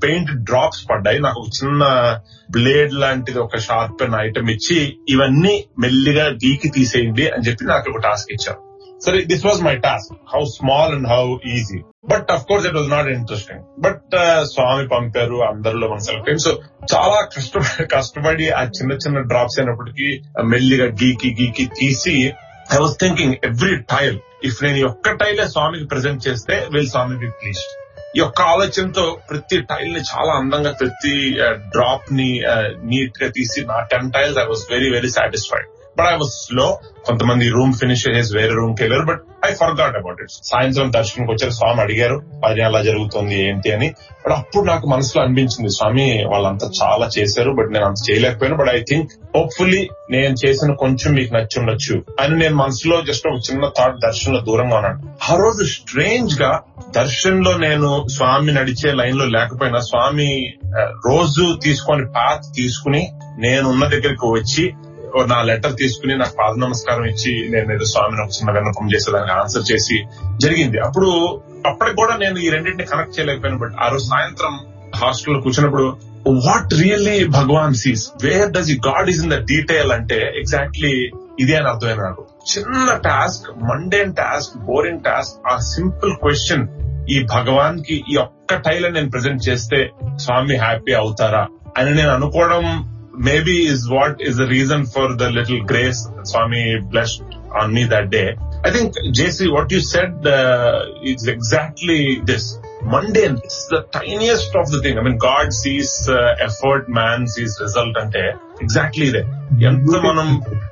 పెయింట్ డ్రాప్స్ పడ్డాయి. నాకు ఒక చిన్న బ్లేడ్ లాంటిది ఒక షార్పెన్ ఐటమ్ ఇచ్చి ఇవన్నీ మెల్లిగా గీకి తీసేయండి అని చెప్పి నాకు ఒక టాస్క్ ఇచ్చారు. సరే, this was my task. How small and how easy, but of course it was not interesting. But స్వామి పంపారు, అందరిలో మనం సెలెక్ట్ అయ్యాం. సో చాలా కష్టపడి ఆ చిన్న చిన్న డ్రాప్స్ అయినప్పటికీ మెల్లిగా గీకి తీసి I was thinking every tile, if నేను ఈ ఒక్క టైలే స్వామికి ప్రెజెంట్ చేస్తే విల్ స్వామి బి ప్లీజ్డ్. ఈ ఒక్క ఆలోచనతో ప్రతి టైల్ ని చాలా అందంగా, ప్రతి డ్రాప్ ని నీట్ గా తీసి నా 10 tiles I was very very satisfied. But I was slow. కొంతమంది రూమ్ ఫినిష్ చేసి వేరే రూమ్ కి వెళ్ళారు, but I forgot about it. సాయంత్రం దర్శనంకి వచ్చారు, స్వామి అడిగారు పని ఎలా జరుగుతుంది ఏంటి అని. బట్ అప్పుడు నాకు మనసులో అనిపించింది, స్వామి వాళ్ళంతా చాలా చేశారు, బట్ నేను అంత చేయలేకపోయాను. బట్ ఐ థింక్ హోప్ఫుల్లీ నేను చేసిన కొంచెం మీకు నచ్చి ఉండొచ్చు అని నేను మనసులో జస్ట్ ఒక చిన్న థాట్ దర్శనంలో దూరంగా ఉన్నాను. ఆ రోజు స్ట్రేంజ్ గా దర్శనంలో నేను స్వామి నడిచే లైన్ లో లేకపోయినా స్వామి రోజు తీసుకొని పాత్ తీసుకుని నేనున్న దగ్గరికి వచ్చి నా లెటర్ తీసుకుని నాకు పాద నమస్కారం ఇచ్చి నేను ఏదో స్వామిని ఒక చిన్న విన్నపం చేసేదానికి ఆన్సర్ చేసి జరిగింది. అప్పటికి కూడా నేను ఈ రెండింటిని కనెక్ట్ చేయలేకపోయాను. బట్ ఆ రోజు సాయంత్రం హాస్టల్లో కూర్చున్నప్పుడు what really Bhagavan Cs, where does he God is in the detail అంటే ఎగ్జాక్ట్లీ ఇదే అని అర్థమైంది నాకు. చిన్న task, mundane task, boring task, ఆ సింపుల్ క్వశ్చన్, ఈ భగవాన్ కి ఈ ఒక్క టైల్ నేను ప్రెజెంట్ చేస్తే స్వామి హ్యాపీ అవుతారా అని నేను అనుకోవడం maybe is what is the reason for the little grace Swami blessed on me that day. I think JC, what you said is exactly this. Mundane, it's the tiniest of the thing. I mean, God sees effort, man sees result ante exactly there. Enta manam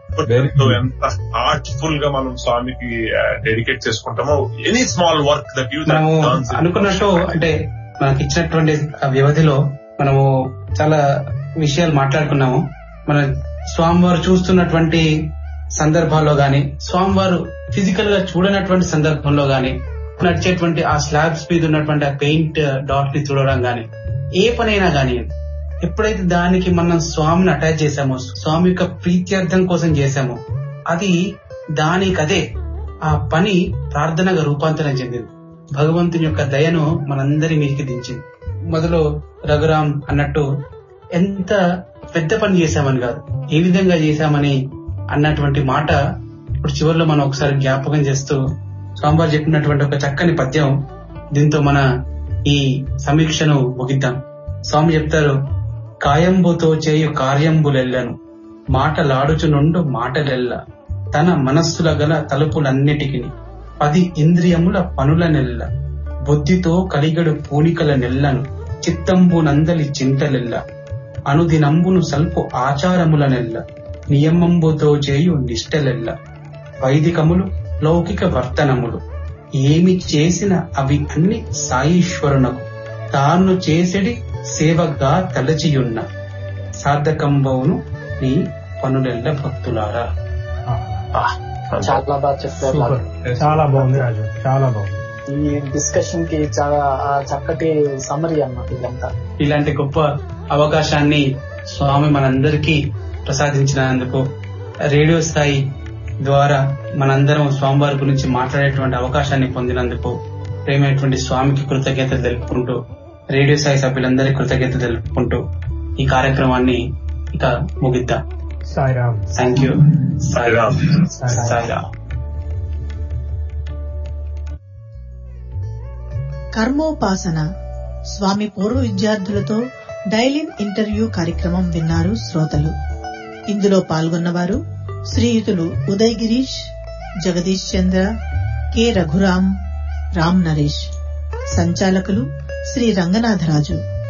ఎంత heartful గా మనం స్వామికి dedicate చేసుకుంటామో, any small work that you అనుకున్నట్టు అంటే మనకి ఇచ్చినటువంటి వ్యవధిలో మనము చాలా విషయాలు మాట్లాడుకున్నాము. మన స్వామివారు చూస్తున్నటువంటి సందర్భాల్లో గాని, స్వామివారు ఫిజికల్ గా చూడనటువంటి సందర్భంలో గాని, నడిచేటువంటి ఆ స్లాబ్స్ మీద ఉన్నటువంటి ఆ పెయింట్ డాట్ ని చూడడం గాని, ఏ పనైనా గాని ఎప్పుడైతే దానికి మనం స్వామిని అటాచ్ చేశామో, స్వామి యొక్క ప్రీత్యర్థం కోసం చేశామో, అది దానికదే ఆ పని ప్రార్థనగా రూపాంతరం చెందింది. భగవంతుని యొక్క దయను మనందరి మీదకి దించింది. మొదలు రఘురాం అన్నట్టు ఎంత పెద్ద పని చేశామని కాదు, ఏ విధంగా చేశామని అన్నటువంటి మాట ఇప్పుడు చివరిలో మనం ఒకసారి జ్ఞాపకం చేస్తూ స్వామివారు చెప్పినటువంటి ఒక చక్కని పద్యం, దీంతో మన ఈ సమీక్షను ముగిద్దాం. స్వామి చెప్తారు, కాయంబుతో చేయు కార్యంబులెల్లను, మాటలాడుచునుండు మాటలెల్ల, తన మనస్సుల గల తలుపులన్నిటికి 10 ఇంద్రియముల పనుల నెల్ల, బుద్ధితో కలిగడు పూనికల నెల్లను, చిత్తంబునందలి చింతలెల్ల, అనుదినంబును సల్పు ఆచారముల నెల్ల, నియమంబుతో చేయు నిష్టలెల్ల, వైదికములు లౌకిక వర్తనములు, ఏమి చేసిన అవి అన్ని సాయీశ్వరునకు, తాను చేసెడి సేవగా తలచియున్న, సార్థకంబవును నీ పనులెల్ల భక్తులారా. చాలా బాగా చెప్పారు. చాలా బాగుంది రాజు, చాలా బాగుంది. ఈ డిస్కషన్ కి చాలా చక్కటి సమరీ అన్నమాట ఇదంతా. ఇలాంటి గొప్ప అవకాశాన్ని స్వామి మనందరికీ ప్రసాదించినందుకు, రేడియో స్థాయి ద్వారా మనందరం స్వామివారి గురించి మాట్లాడేటువంటి అవకాశాన్ని పొందినందుకు ప్రేమైనటువంటి స్వామికి కృతజ్ఞతలు తెలుపుకుంటూ, రేడియో స్థాయి సభ్యులందరికీ కృతజ్ఞతలు తెలుపుకుంటూ ఈ కార్యక్రమాన్ని ఇక ముగిద్దాం. సాయిరామ్. Thank you. సాయిరామ్. సాయిరామ్. కర్మోపాసన స్వామి పూర్వ విద్యార్థులతో డైలిన్ ఇంటర్వ్యూ కార్యక్రమం విన్నారు శ్రోతలు. ఇందులో పాల్గొన్నవారు శ్రీయుతులు ఉదయ్ గిరీష్, జగదీష్ చంద్ర, కె రఘురాం, రామ్ నరేష్. సంచాలకులు శ్రీ రంగనాథరాజు.